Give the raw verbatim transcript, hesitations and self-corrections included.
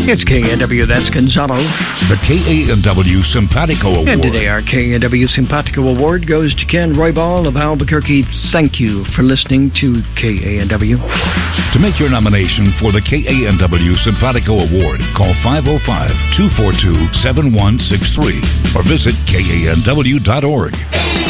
It's K A N W, that's Gonzalo. The K A N W Simpatico Award. And today our K A N W Simpatico Award goes to Ken Roybal of Albuquerque. Thank you for listening to K A N W. To make your nomination for the K A N W Simpatico Award, call five oh five, two four two, seven one six three or visit K A N W dot org.